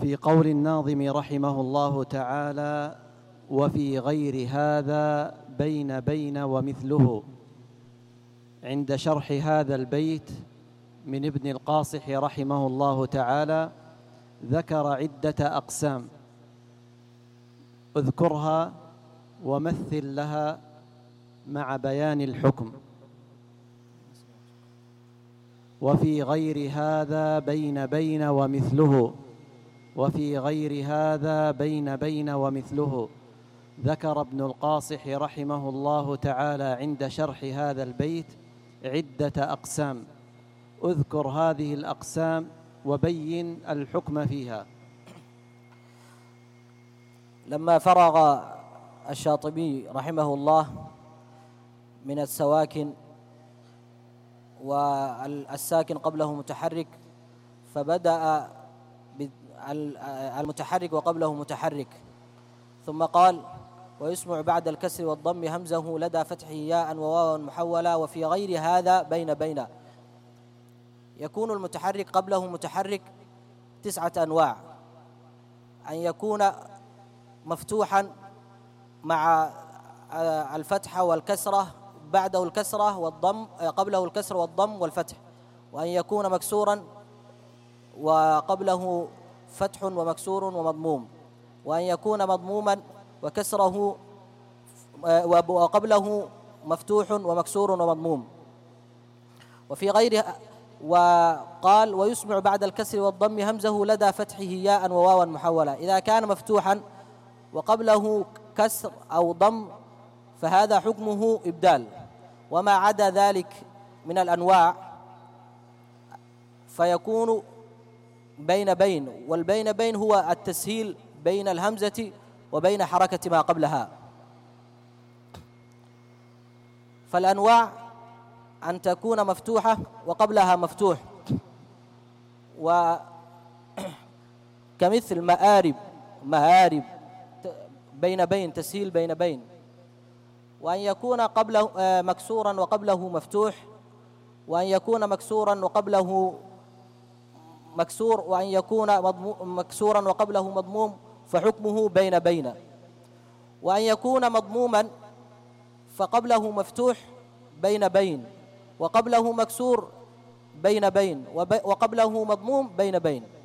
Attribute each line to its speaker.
Speaker 1: في قول الناظم رحمه الله تعالى: وفي غير هذا بين ومثله. عند شرح هذا البيت من ابن القاصح رحمه الله تعالى ذكر عدة أقسام، اذكرها ومثل لها مع بيان الحكم. وفي غير هذا بين ومثله، وفي غير هذا بين ومثله. ذكر ابن القاصح رحمه الله تعالى عند شرح هذا البيت عدة أقسام، اذكر هذه الأقسام وبين الحكم فيها.
Speaker 2: لما فرغ الشاطبي رحمه الله من السواكن والساكن قبله متحرك، فبدأ المتحرك وقبله متحرك، ثم قال: ويسمع بعد الكسر والضم همزه لدى فتحه ياء وواوا محولة. وفي غير هذا بين يكون المتحرك قبله متحرك 9 أنواع: أن يكون مفتوحا مع الفتحة والكسرة، بعده الكسرة والضم، قبله الكسر والضم والفتح، وأن يكون مكسورا وقبله فتح ومكسور ومضموم، وأن يكون مضموما وكسره وقبله مفتوح ومكسور ومضموم. وفي غير وقال: ويسمع بعد الكسر والضم همزه لدى فتحه ياء وواوا محولة. إذا كان مفتوحا وقبله كسر أو ضم فهذا حكمه إبدال، وما عدا ذلك من الأنواع فيكون بين. والبين هو التسهيل بين الهمزة وبين حركة ما قبلها. فالأنواع أن تكون مفتوحة وقبلها مفتوح، وكمثل مآرب بين تسهيل بين، وأن يكون قبله مكسورا وقبله مفتوح، وأن يكون مكسورا وقبله مكسور، وأن يكون مكسورا وقبله مضموم فحكمه بين، وأن يكون مضموما فقبله مفتوح بين، وقبله مكسور بين، وقبله مضموم بين.